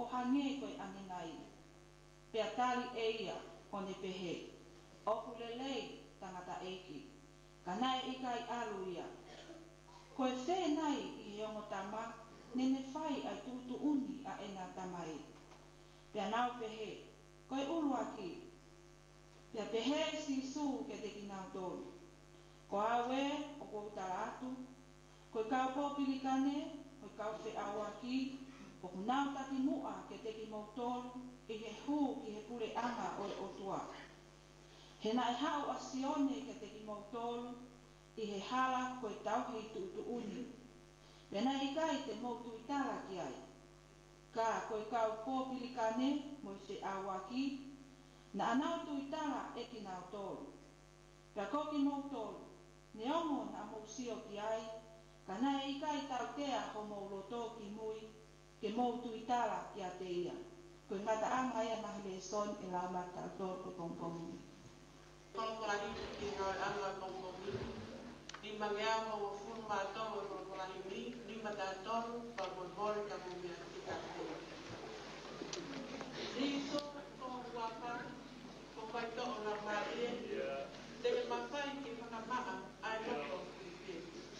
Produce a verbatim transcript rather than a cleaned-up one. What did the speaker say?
hange koe anginai. Pea tali eia o ne pehe. Oku lelei tangata eiki. Ka nae ika i alu ia. Koe whenai i he ongo tama, nene whai ai tutu uni a ena tamai. Pea nau pehe, koe ulu aki. Pea pehe si su ke te ki nau tolu. Ko awe o kou taratu, koe kau pōpilikane, koe kau whe awaki, o ku nau tati mua ke te ki mautolu, i he hu ki he pule anga o e otua. He na e hau a sione ke te ki mautolu, i he hala koe tau hei tutu uni. Pena i kai te mautu i tala ki ai. Ka koe kau pōpilikane, mo i se awaki, na anau tu i tala e ki nau tolu. Pea koki mautolu, ne ongo na mausio ki ai, ka na e i kai tau tea ho mauloto ki mui, ke mautu i tala ki a te ia. Koe ngata anga ia mahi le son e la mata tolu ko kongkongi. Kongkongi ki ngā anga kongkongi. Di mangiao mo fun ma tolu kongkongi ni, ni mata tolu pa mo mori ka mumia ki ka te.